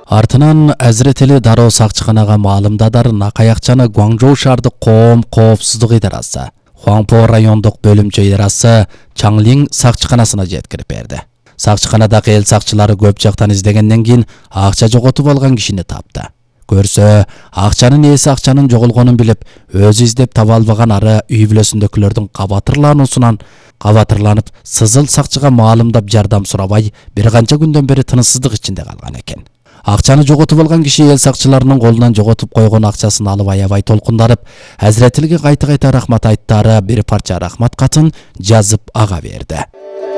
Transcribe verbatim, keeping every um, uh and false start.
Артынан Әзіретелі дароо сақчықанаға маалымдадар Накаякчаны Гуанчжоу шаардык коом коопсуздук идарасы, Хуаңпо райондук бөлүмчө идарасы Чаңлин сақчықанасына жеткирип берди. Сақчықанадагы эл сақчылары көп жактан издегенден кийин акча жоготуп алган кишини тапты. Көрсө, акчанын ээси акчанын жоголгонун билип, өзү издеп таба албаган ары үй бүлөсүндөгүлөрдүн кабатырлануусунан кабатырланып, сызыл сакчыга маалымдап жардам сурабай, бир канча күндөн бери тынычсыздык ичинде калган экен. Акчаны жоготуп алган киши эл сакчыларынын колунан жоготуп койгон акчасын алып аябай толкунданып, Әзіретелге кайта-кайта рахмат айттары бир парча рахмат катын жазып ага берди.